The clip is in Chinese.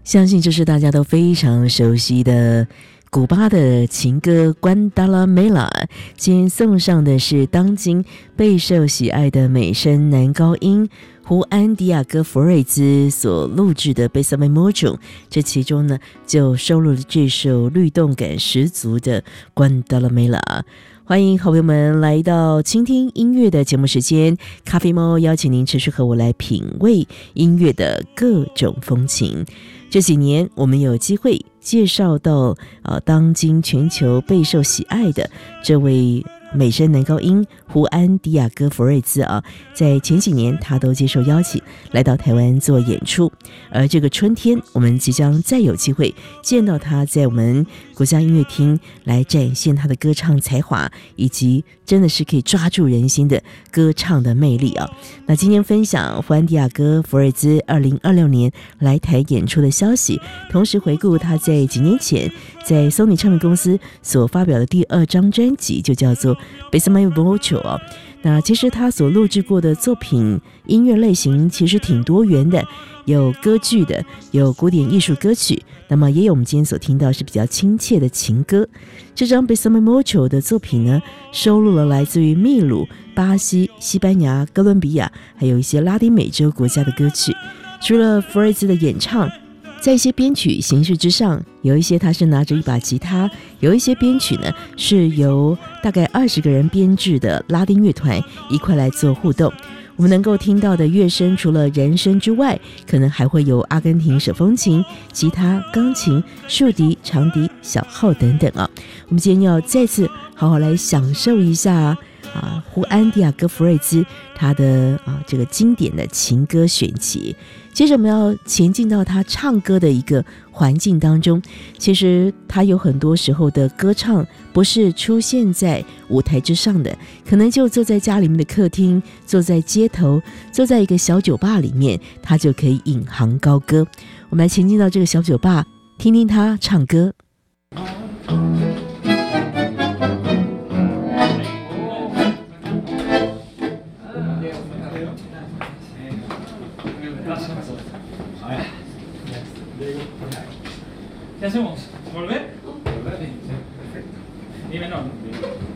相信这是大家都非常熟悉的古巴的情歌《Guantanamera》，今天送上的是当今备受喜爱的美声男高音胡安·迪亚哥·弗瑞兹所录制的《Besame Mucho》，这其中呢就收录了这首律动感十足的《Guantanamera》。欢迎好朋友们来到倾听音乐的节目时间，咖啡猫邀请您持续和我来品味音乐的各种风情。这几年我们有机会介绍到当今全球备受喜爱的这位美声男高音胡安·迪亚哥·弗瑞兹在前几年他都接受邀请来到台湾做演出，而这个春天我们即将再有机会见到他在我们国家音乐厅来展现他的歌唱才华，以及真的是可以抓住人心的歌唱的魅力那今天分享胡安·迪亚哥·弗瑞兹2026年来台演出的消息，同时回顾他在几年前在 Sony 唱片公司所发表的第2张专辑，就叫做Besame Mucho 那其实他所录制过的作品音乐类型其实挺多元的，有歌剧的，有古典艺术歌曲，那么也有我们今天所听到是比较亲切的情歌。这张 Besame Mucho 的作品呢，收录了来自于秘鲁、巴西、西班牙、哥伦比亚还有一些拉丁美洲国家的歌曲。除了弗瑞兹的演唱，在一些编曲形式之上，有一些他是拿着一把吉他，有一些编曲呢是由大概20个人编制的拉丁乐团一块来做互动。我们能够听到的乐声除了人声之外，可能还会有阿根廷手风琴、吉他、钢琴、竖笛、长笛、小号等等我们今天要再次好好来享受一下胡安·迪亚哥·弗瑞兹他的这个经典的情歌选集。接着我们要前进到他唱歌的一个环境当中，其实他有很多时候的歌唱不是出现在舞台之上的，可能就坐在家里面的客厅，坐在街头，坐在一个小酒吧里面，他就可以引吭高歌。我们来前进到这个小酒吧，听听他唱歌。 ¿Qué hacemos? ¿Volver? Volver, sí, perfecto. Dime no.